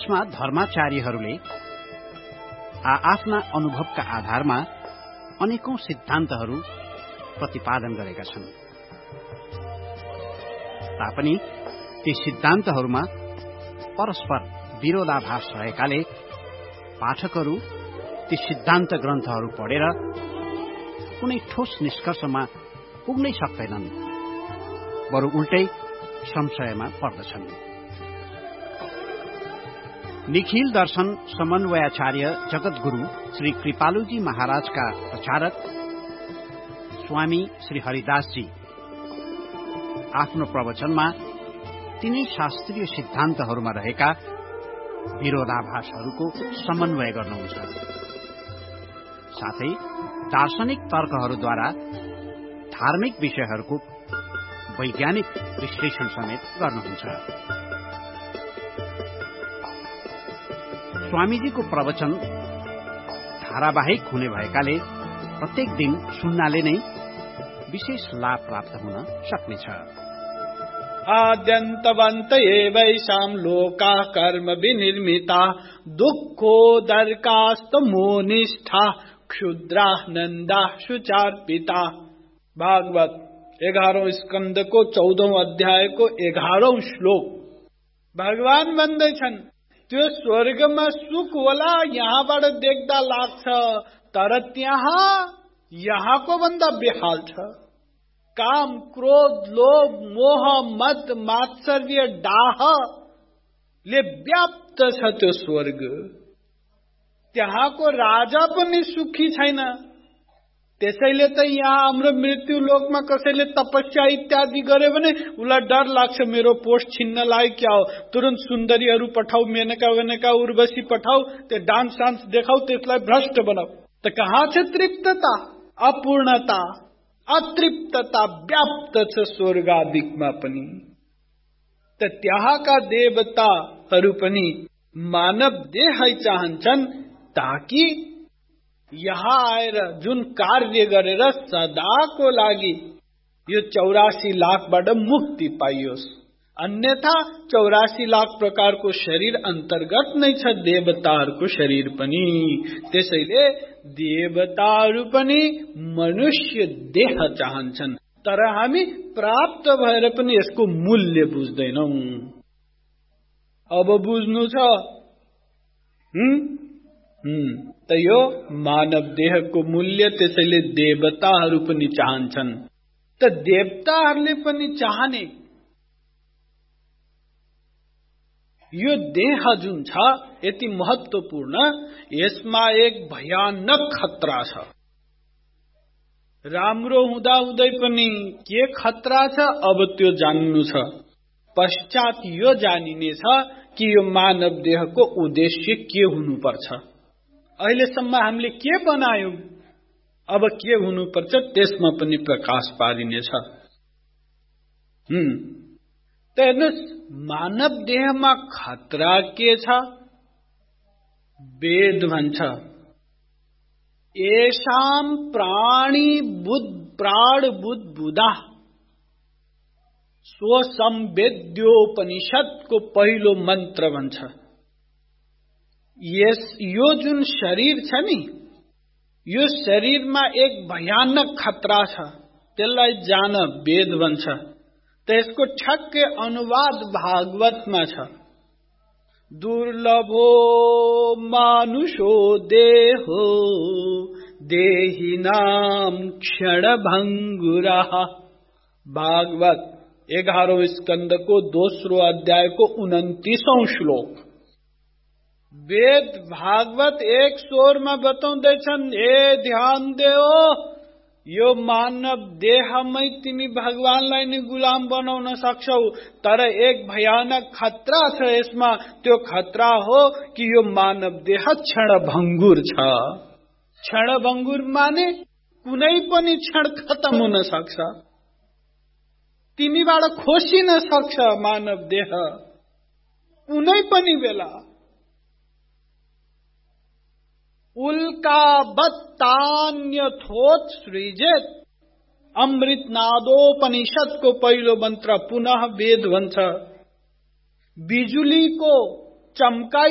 यसमा धर्माचार्यहरूले आफ्ना अनुभवका आधारमा अनेकौं सिद्धान्तहरू प्रतिपादन गरेका छन्। तापनि ती सिद्धान्तहरूमा परस्पर विरोधाभास रहेकाले पाठकहरू ती सिद्धान्त ग्रन्थहरू पढेर कुनै ठोस निष्कर्षमा पुग्नै सक्दैनन्, बरु उल्टै संशयमा पर्दछन्। निखिल दर्शन समन्वयाचार्य जगद्गुरु श्री कृपालुजी महाराजका प्रचारक स्वामी श्री हरिदासजी आफ्नो प्रवचनमा तिनै शास्त्रीय सिद्धान्तहरूमा रहेका विरोधाभासहरूको समन्वय गर्नुहुन्छ, साथै दार्शनिक तर्कहरूद्वारा धार्मिक विषयहरूको वैज्ञानिक विश्लेषण समेत गर्नुहुन्छ। स्वामीजीको प्रवचन धारावाहिक हुने भएकाले प्रत्येक दिन सुन्नाले नै विशेष लाभ प्राप्त हुन सक्नेछ। आद्यन्तवन्त एवैषां लोका कर्म विनिर्मिता दुःखोदर्कास्तमोनिष्ठा क्षुद्रा नन्दा शुचार्पिता। भागवत 11 स्कंद को 14 अध्याय को 11 श्लोक। भगवान भन्दैछन् त्यो स्वर्गमा सुख होला, यहाँबाट देख्दा लाग्छ, तर त्यहाँ यहाँको भन्दा बेहाल छ। काम, क्रोध, लोभ, मोह, मद, मात्सर्य, डाहले व्याप्त छ त्यो स्वर्ग। त्यहाँको राजा पनि सुखी छैन। त्यसैले त यहाँ हाम्रो मृत्यु लोकमा कसैले तपस्या इत्यादि गरे भने उलाई डर लाग्छ, मेरो पोस्ट छिन्न लाग्यो क्या हो, तुरन्त सुन्दरीहरू पठाऊ, मेनका वेनका उर्वशी पठाऊ, त्यो डान्स सान्स देखाऊ, त्यसलाई भ्रष्ट बनाऊ। त कहाँ छ तृप्तता? अपूर्णता, अतृप्तता व्याप्त छ स्वर्गादिकमा पनि। त त्यहाँका देवताहरू पनि मानव देह चाहन्छन्, ताकि यहाँ आएर जुन कार्य गरेर सदाको लागि यो 84 लाखबाट मुक्ति पाइयोस्। अन्यथा 84 लाख प्रकारको शरीर अन्तर्गत नै छ देवताहरूको शरीर पनि। त्यसैले देवताहरू पनि मनुष्य देह चाहन्छन्, तर हामी प्राप्त भएर पनि यसको मूल्य बुझ्दैनौ। अब बुझ्नु छ त यो मानव देहको मूल्य। त्यसैले देवताहरू पनि चाहन्छन्। त देवताहरूले पनि चाहने यो देह जुन छ यति महत्वपूर्ण, यसमा एक भयानक खतरा छ। राम्रो हुँदा हुँदै पनि के खतरा छ अब त्यो जान्नु छ। पश्चात यो जानिनेछ कि यो मानव देहको उद्देश्य के हुनुपर्छ। अहिलेसम्म हामीले के बनायौं, अब के हुनुपर्छ त्यसमा पनि प्रकाश पारिनेछ। त हेर्नुस्, मानव देहमा खतरा के छ? वेद भन्छ येषां प्राण बुद्धा स्वसंवेद्योपनिषदको पहिलो मन्त्र भन्छ। यो जुन शरीर छ नि, यो शरीरमा एक भयानक खतरा छ, त्यसलाई जान वेद भन्छ। त्यसको ठ्याक्कै अनुवाद भागवतमा छ। दुर्लभो मानुषो देहो देहिनां क्षणभङ्गुरः। भागवत 11 स्कंद को 2 अध्याय को 29 श्लोक। वेद भागवत एक स्वर में बताउँदैछन्, ए ध्यान देओ, यो मानव देहमै तिमी भगवानलाई नै गुलाम बनाउन सक्छौ, तर एक भयानक खतरा छ यसमा। त्यो खतरा हो कि यो मानव देह क्षणभङ्गुर छ। क्षणभङ्गुर माने कुनै पनि क्षण खत्म हुन सक्छ, तिमीबाट खोसिन सक्छ मानव देह कुनै पनि बेला। उल्कावत्तान्यथोत सृजेत अमृतनादोपनिषदको पहिलो मन्त्र पुनः वेद भन्छ। बिजुलीको चम्काइ